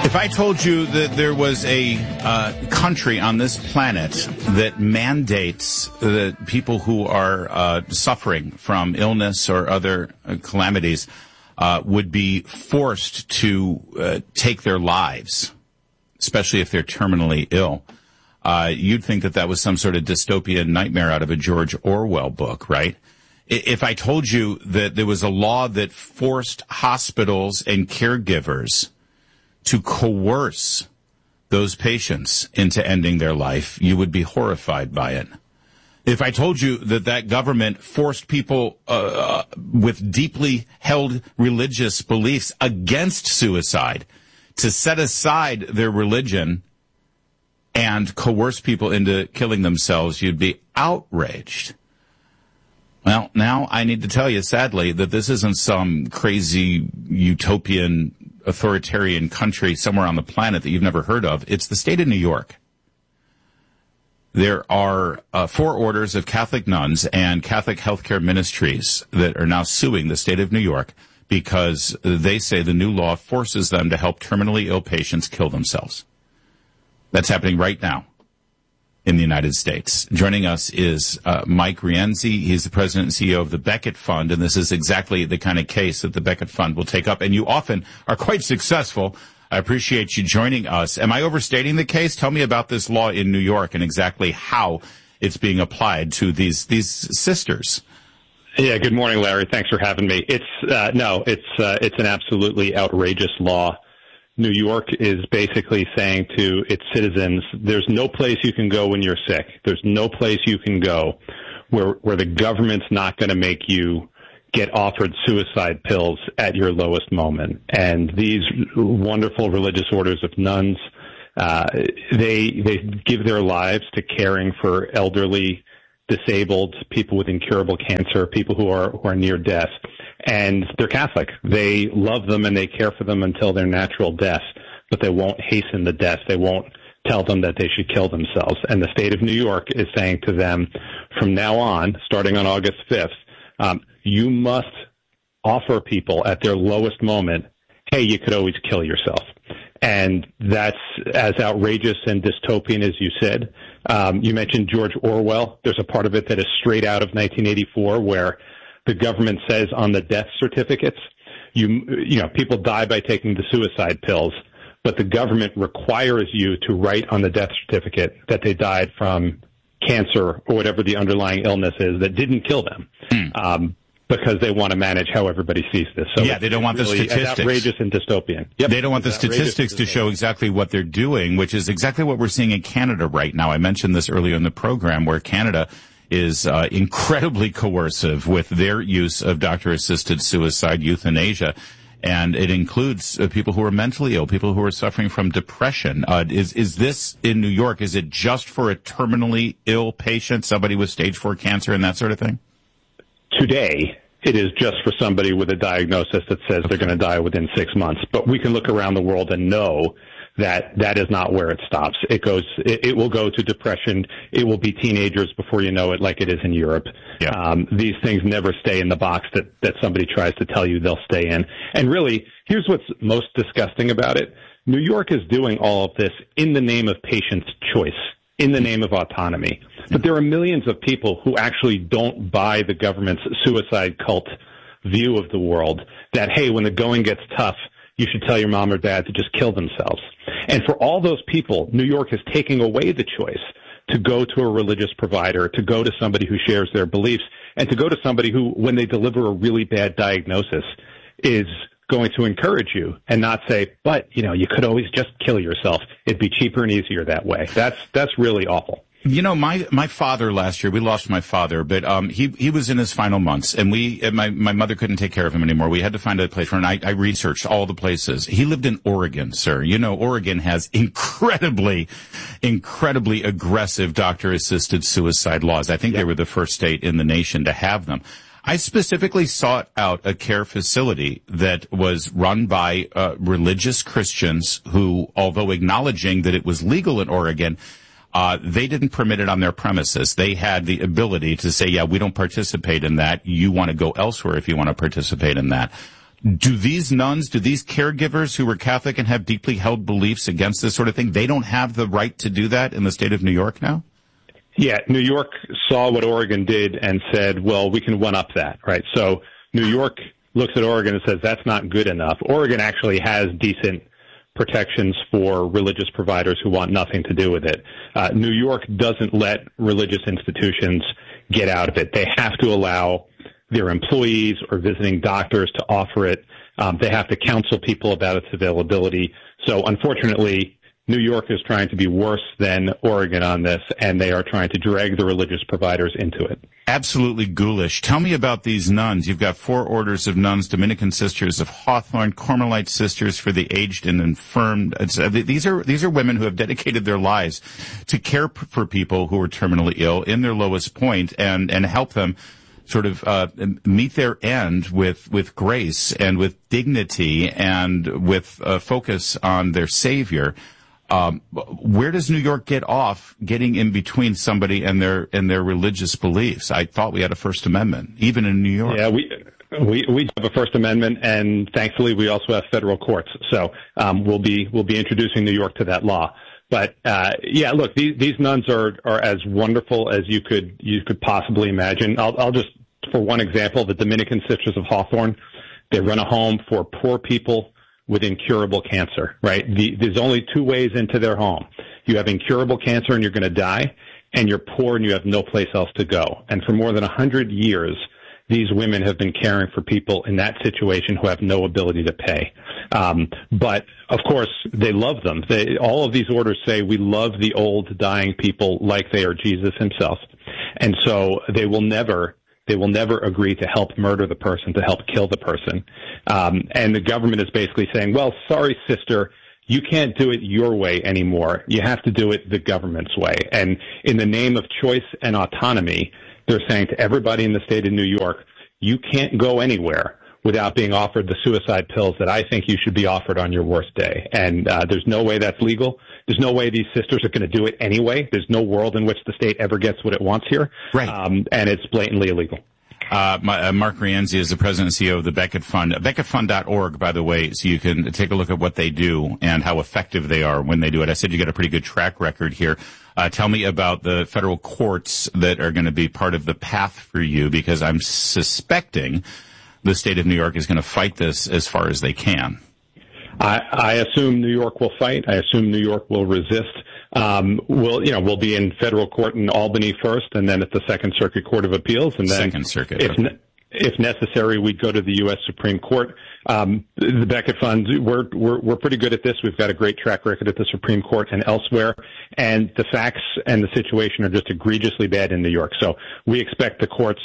If I told you that there was a country on this planet that mandates that people who are suffering from illness or other calamities would be forced to take their lives, especially if they're terminally ill, you'd think that that was some sort of dystopian nightmare out of a George Orwell book, right? If I told you that there was a law that forced hospitals and caregivers to coerce those patients into ending their life, you would be horrified by it. If I told you that that government forced people with deeply held religious beliefs against suicide to set aside their religion and coerce people into killing themselves, you'd be outraged. Well, now I need to tell you, sadly, that this isn't some crazy utopian authoritarian country somewhere on the planet that you've never heard of. It's the state of New York. There are 4 orders of Catholic nuns and Catholic healthcare ministries that are now suing the state of New York because they say the new law forces them to help terminally ill patients kill themselves. That's happening right now in the United States. Joining us is Mike Rienzi. He's the president and CEO of the Becket Fund, and this is exactly the kind of case that the Becket Fund will take up. And you often are quite successful. I appreciate you joining us. Am I overstating the case? Tell me about this law in New York and exactly how it's being applied to these sisters. Yeah, good morning, Larry. Thanks for having me. It's an absolutely outrageous law. New York is basically saying to its citizens, there's no place you can go when you're sick. There's no place you can go where the government's not going to make you get offered suicide pills at your lowest moment. And these wonderful religious orders of nuns, they give their lives to caring for elderly, disabled, people with incurable cancer, people who are near death. And they're Catholic. They love them and they care for them until their natural death, but they won't hasten the death. They won't tell them that they should kill themselves. And the state of New York is saying to them, from now on, starting on August 5th, you must offer people at their lowest moment, hey, you could always kill yourself. And that's as outrageous and dystopian as you said. You mentioned George Orwell. There's a part of it that is straight out of 1984 where the government says on the death certificates, people die by taking the suicide pills, but the government requires you to write on the death certificate that they died from cancer or whatever the underlying illness is that didn't kill them. Because they want to manage how everybody sees this. So yeah, they don't want really the statistics. Outrageous and dystopian. Yep. They don't want the statistics to show exactly what they're doing, which is exactly what we're seeing in Canada right now. I mentioned this earlier in the program, where Canada is incredibly coercive with their use of doctor-assisted suicide, euthanasia. And it includes people who are mentally ill, people who are suffering from depression. Is this in New York? Is it just for a terminally ill patient, somebody with stage 4 cancer and that sort of thing? Today, it is just for somebody with a diagnosis that says they're going to die within 6 months. But we can look around the world and know that that is not where it stops. It will go to depression. It will be teenagers before you know it, like it is in Europe. Yeah. These things never stay in the box that somebody tries to tell you they'll stay in. And really, here's what's most disgusting about it. New York is doing all of this in the name of patients' choice, in the name of autonomy. But there are millions of people who actually don't buy the government's suicide cult view of the world that, hey, when the going gets tough, you should tell your mom or dad to just kill themselves. And for all those people, New York is taking away the choice to go to a religious provider, to go to somebody who shares their beliefs, and to go to somebody who, when they deliver a really bad diagnosis, is going to encourage you and not say, but, you could always just kill yourself. It'd be cheaper and easier that way. That's really awful. My father last year, we lost my father, but he was in his final months, and my mother couldn't take care of him anymore. We had to find a place for him, and I researched all the places. He lived in Oregon, sir. Oregon has incredibly aggressive doctor-assisted suicide laws. I think they were the first state in the nation to have them. I specifically sought out a care facility that was run by religious Christians who, although acknowledging that it was legal in Oregon, they didn't permit it on their premises. They had the ability to say, yeah, we don't participate in that. You want to go elsewhere if you want to participate in that. Do these nuns, do these caregivers who were Catholic and have deeply held beliefs against this sort of thing, they don't have the right to do that in the state of New York now? Yeah, New York saw what Oregon did and said, well, we can one-up that, right? So New York looks at Oregon and says that's not good enough. Oregon actually has decent protections for religious providers who want nothing to do with it. New York doesn't let religious institutions get out of it. They have to allow their employees or visiting doctors to offer it. They have to counsel people about its availability. So unfortunately, New York is trying to be worse than Oregon on this, and they are trying to drag the religious providers into it. Absolutely ghoulish. Tell me about these nuns. You've got 4 orders of nuns, Dominican Sisters of Hawthorne, Carmelite Sisters for the Aged and Infirmed. These are women who have dedicated their lives to care for people who are terminally ill in their lowest point and help them sort of meet their end with grace and with dignity and with focus on their Savior. Where does New York get off getting in between somebody and their religious beliefs? I thought we had a First Amendment, even in New York. Yeah, we have a First Amendment, and thankfully we also have federal courts. So we'll be introducing New York to that law. But yeah, look, these nuns are as wonderful as you could possibly imagine. I'll just, for one example, the Dominican Sisters of Hawthorne, they run a home for poor people with incurable cancer, right? There's only 2 ways into their home. You have incurable cancer and you're going to die, and you're poor and you have no place else to go. And for more than 100 years, these women have been caring for people in that situation who have no ability to pay. But of course, they love them. All of these orders say we love the old dying people like they are Jesus himself. And so they will never agree to help murder the person, to help kill the person. And the government is basically saying, well, sorry, sister, you can't do it your way anymore. You have to do it the government's way. And in the name of choice and autonomy, they're saying to everybody in the state of New York, you can't go anywhere without being offered the suicide pills that I think you should be offered on your worst day. And there's no way that's legal. There's no way these sisters are going to do it anyway. There's no world in which the state ever gets what it wants here. Right. And it's blatantly illegal. Mark Rienzi is the president and CEO of the Becket Fund. BecketFund.org, by the way, so you can take a look at what they do and how effective they are when they do it. I said you got a pretty good track record here. Tell me about the federal courts that are going to be part of the path for you, because I'm suspecting the state of New York is going to fight this as far as they can. I assume New York will fight. I assume New York will resist. We'll be in federal court in Albany first, and then at the Second Circuit Court of Appeals, and then Second Circuit. If necessary, we'd go to the U.S. Supreme Court. The Becket Fund, we're pretty good at this. We've got a great track record at the Supreme Court and elsewhere, and the facts and the situation are just egregiously bad in New York. So we expect the courts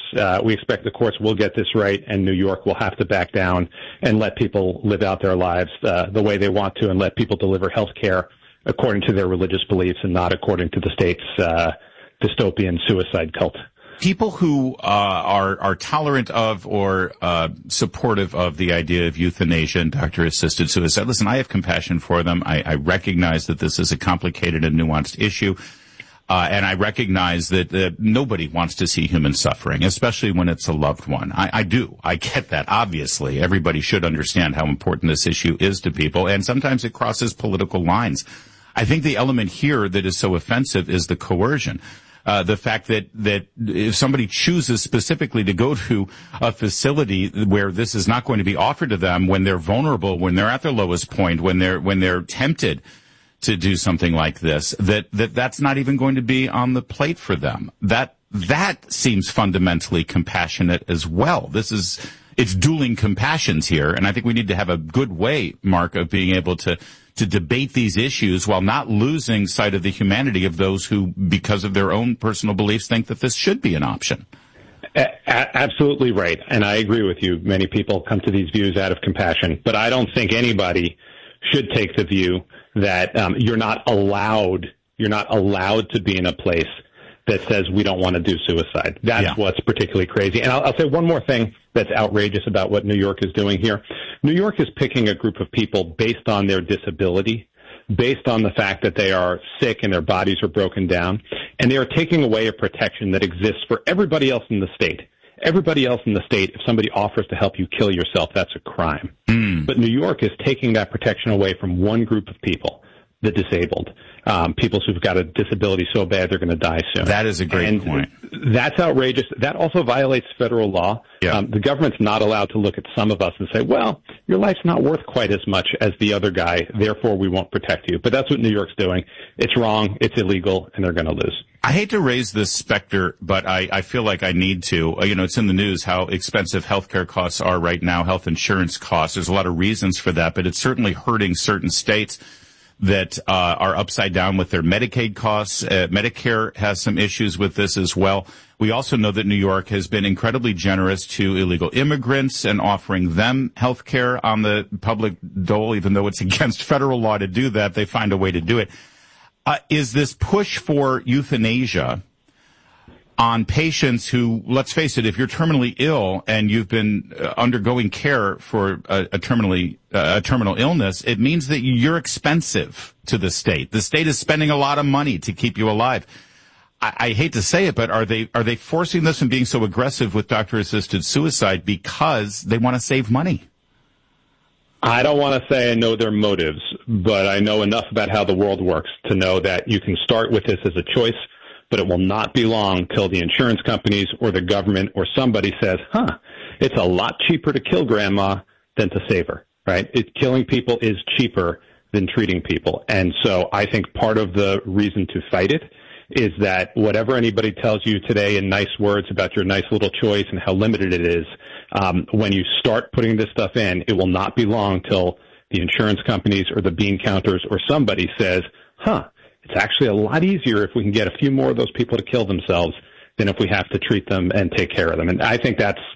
will get this right, and New York will have to back down and let people live out their lives the way they want to, and let people deliver health care according to their religious beliefs and not according to the state's dystopian suicide cult. People who are tolerant of or supportive of the idea of euthanasia and doctor-assisted suicide, listen, I have compassion for them. I recognize that this is a complicated and nuanced issue, and I recognize that nobody wants to see human suffering, especially when it's a loved one. I do. I get that, obviously. Everybody should understand how important this issue is to people, and sometimes it crosses political lines. I think the element here that is so offensive is the coercion. The fact that if somebody chooses specifically to go to a facility where this is not going to be offered to them when they're vulnerable, when they're at their lowest point, when they're tempted to do something like this, that's not even going to be on the plate for them. That seems fundamentally compassionate as well. It's dueling compassions here, and I think we need to have a good way, Mark, of being able to debate these issues while not losing sight of the humanity of those who, because of their own personal beliefs, think that this should be an option. Absolutely right. And I agree with you. Many people come to these views out of compassion, but I don't think anybody should take the view that you're not allowed to be in a place that says we don't want to do suicide. That's what's particularly crazy. And I'll say one more thing that's outrageous about what New York is doing here. New York is picking a group of people based on their disability, based on the fact that they are sick and their bodies are broken down, and they are taking away a protection that exists for everybody else in the state. everybody else in the state, if somebody offers to help you kill yourself, that's a crime. But New York is taking that protection away from one group of people, the disabled, people who've got a disability so bad they're going to die soon. That is a great point. That's outrageous. That also violates federal law. Yeah. The government's not allowed to look at some of us and say, well, your life's not worth quite as much as the other guy, therefore we won't protect you. But that's what New York's doing. It's wrong, it's illegal, and they're going to lose. I hate to raise this specter, but I feel like I need to. It's in the news how expensive healthcare costs are right now, health insurance costs. There's a lot of reasons for that, but it's certainly hurting certain states that are upside down with their Medicaid costs. Medicare has some issues with this as well. We also know that New York has been incredibly generous to illegal immigrants and offering them health care on the public dole, even though it's against federal law to do that. They find a way to do it. Is this push for euthanasia on patients who, let's face it, if you're terminally ill and you've been undergoing care for a terminal illness, it means that you're expensive to the state. The state is spending a lot of money to keep you alive. I hate to say it, but are they forcing this and being so aggressive with doctor-assisted suicide because they want to save money? I don't want to say I know their motives, but I know enough about how the world works to know that you can start with this as a choice, but it will not be long till the insurance companies or the government or somebody says, it's a lot cheaper to kill grandma than to save her, right? Killing people is cheaper than treating people. And so I think part of the reason to fight it is that whatever anybody tells you today in nice words about your nice little choice and how limited it is, when you start putting this stuff in, it will not be long till the insurance companies or the bean counters or somebody says, it's actually a lot easier if we can get a few more of those people to kill themselves than if we have to treat them and take care of them. And I think that's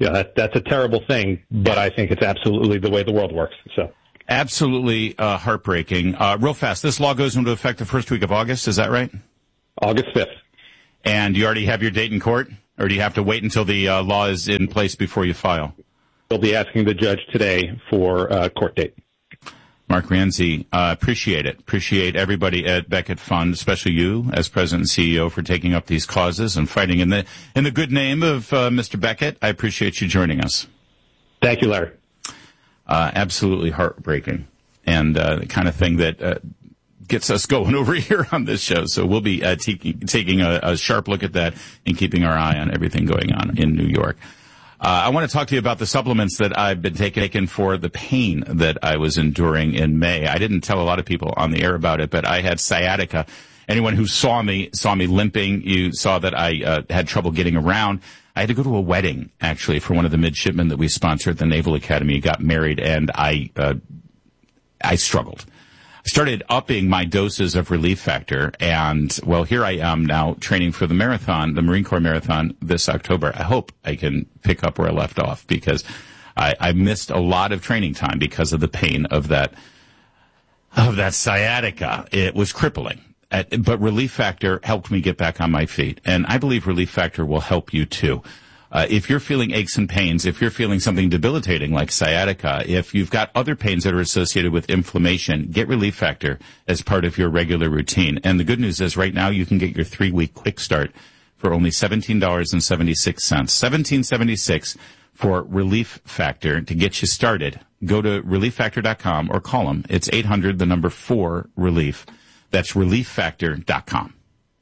a terrible thing, but I think it's absolutely the way the world works. So absolutely heartbreaking. Real fast, this law goes into effect the first week of August. Is that right? August 5th. And you already have your date in court, or do you have to wait until the law is in place before you file? We'll be asking the judge today for a court date. Mark Ranzi, appreciate it. Appreciate everybody at Becket Fund, especially you as president and CEO, for taking up these causes and fighting in the good name of Mr. Becket. I appreciate you joining us. Thank you, Larry. Absolutely heartbreaking, and the kind of thing that gets us going over here on this show. So we'll be taking a sharp look at that and keeping our eye on everything going on in New York. I want to talk to you about the supplements that I've been taking for the pain that I was enduring in May. I didn't tell a lot of people on the air about it, but I had sciatica. Anyone who saw me limping. You saw that I had trouble getting around. I had to go to a wedding, actually, for one of the midshipmen that we sponsored at the Naval Academy. Got married, and I struggled. I started upping my doses of Relief Factor, and, well, here I am now training for the marathon, the Marine Corps Marathon this October. I hope I can pick up where I left off, because I missed a lot of training time because of the pain of that sciatica. It was crippling. But Relief Factor helped me get back on my feet, and I believe Relief Factor will help you too. If you're feeling aches and pains, if you're feeling something debilitating like sciatica, if you've got other pains that are associated with inflammation, get Relief Factor as part of your regular routine. And the good news is right now you can get your 3-week quick start for only $17.76. $17.76 for Relief Factor to get you started. Go to ReliefFactor.com or call them. It's 800-4-RELIEF. That's ReliefFactor.com.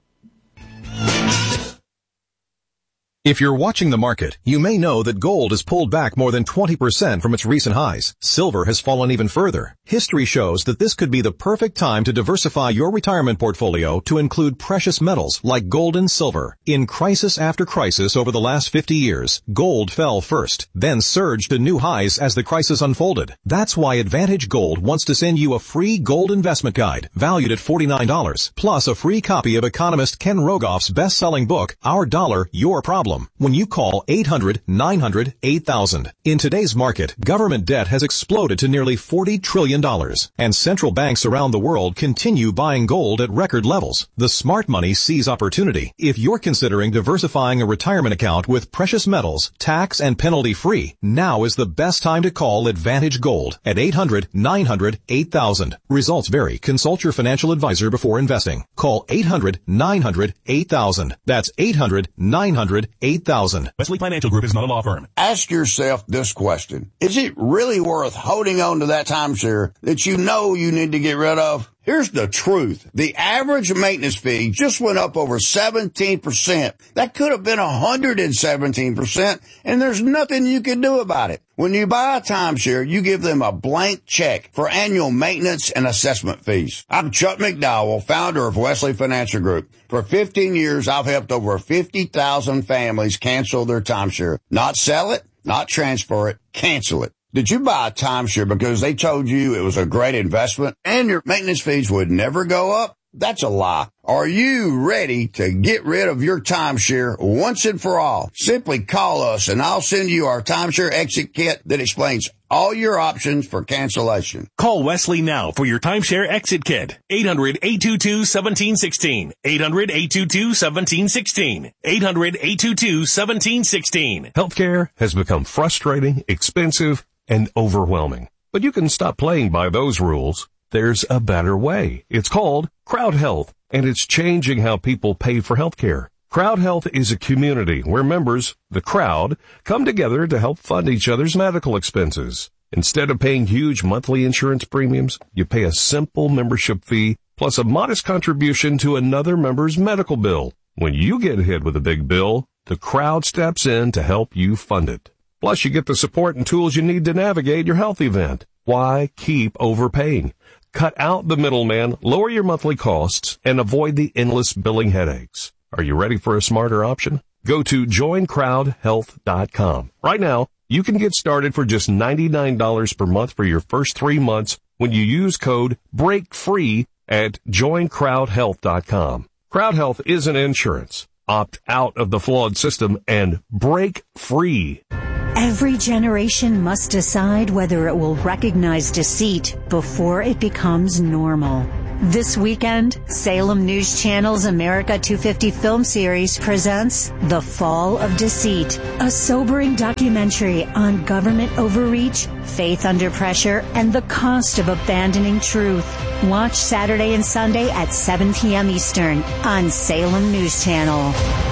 If you're watching the market, you may know that gold has pulled back more than 20% from its recent highs. Silver has fallen even further. History shows that this could be the perfect time to diversify your retirement portfolio to include precious metals like gold and silver. In crisis after crisis over the last 50 years, gold fell first, then surged to new highs as the crisis unfolded. That's why Advantage Gold wants to send you a free gold investment guide valued at $49, plus a free copy of economist Ken Rogoff's best-selling book, Our Dollar, Your Problem, when you call 800-900-8000. In today's market, government debt has exploded to nearly $40 trillion, and central banks around the world continue buying gold at record levels. The smart money sees opportunity. If you're considering diversifying a retirement account with precious metals, tax and penalty-free, now is the best time to call Advantage Gold at 800-900-8000. Results vary. Consult your financial advisor before investing. Call 800-900-8000. That's 800-900-8000. 88000. Wesley Financial Group is not a law firm. Ask yourself this question. Is it really worth holding on to that timeshare that you know you need to get rid of? Here's the truth. The average maintenance fee just went up over 17%. That could have been 117%, and there's nothing you can do about it. When you buy a timeshare, you give them a blank check for annual maintenance and assessment fees. I'm Chuck McDowell, founder of Wesley Financial Group. For 15 years, I've helped over 50,000 families cancel their timeshare. Not sell it, not transfer it, cancel it. Did you buy a timeshare because they told you it was a great investment and your maintenance fees would never go up? That's a lie. Are you ready to get rid of your timeshare once and for all? Simply call us and I'll send you our timeshare exit kit that explains all your options for cancellation. Call Wesley now for your timeshare exit kit. 800-822-1716. 800-822-1716. 800-822-1716. Healthcare has become frustrating, expensive, and overwhelming. But you can stop playing by those rules. There's a better way. It's called Crowd Health, and it's changing how people pay for healthcare. Crowd Health is a community where members, the crowd, come together to help fund each other's medical expenses. Instead of paying huge monthly insurance premiums, you pay a simple membership fee plus a modest contribution to another member's medical bill. When you get hit with a big bill, the crowd steps in to help you fund it. Plus, you get the support and tools you need to navigate your health event. Why keep overpaying? Cut out the middleman, lower your monthly costs, and avoid the endless billing headaches. Are you ready for a smarter option? Go to joincrowdhealth.com. Right now, you can get started for just $99 per month for your first 3 months when you use code BREAKFREE at joincrowdhealth.com. Crowd Health isn't insurance. Opt out of the flawed system and break free. Every generation must decide whether it will recognize deceit before it becomes normal. This weekend, Salem News Channel's America 250 film series presents The Fall of Deceit, a sobering documentary on government overreach, faith under pressure, and the cost of abandoning truth. Watch Saturday and Sunday at 7 p.m. Eastern on Salem News Channel.